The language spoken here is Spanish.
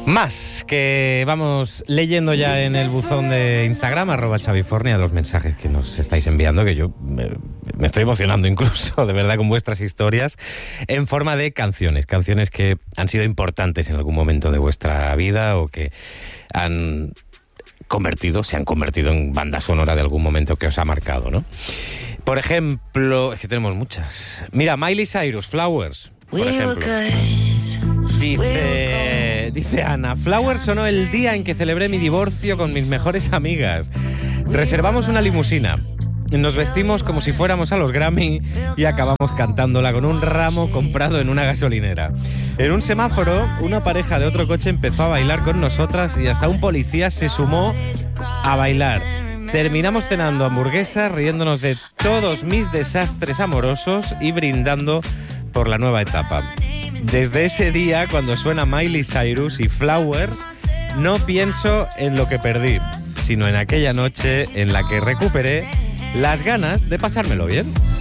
Más que vamos leyendo ya en el buzón de Instagram, @Xavifornia, los mensajes que nos estáis enviando, que yo me estoy emocionando incluso, de verdad, con vuestras historias, en forma de canciones que han sido importantes en algún momento de vuestra vida o que se han convertido en banda sonora de algún momento que os ha marcado, ¿no? Por ejemplo, es que tenemos muchas. Mira, Miley Cyrus, Flowers, por ejemplo. Dice Ana, Flowers sonó el día en que celebré mi divorcio con mis mejores amigas. Reservamos una limusina, nos vestimos como si fuéramos a los Grammy y acabamos cantándola con un ramo comprado en una gasolinera. En un semáforo, una pareja de otro coche empezó a bailar con nosotras y hasta un policía se sumó a bailar. Terminamos cenando hamburguesas, riéndonos de todos mis desastres amorosos y brindando por la nueva etapa. Desde ese día, cuando suena Miley Cyrus y Flowers, no pienso en lo que perdí, sino en aquella noche en la que recuperé las ganas de pasármelo bien.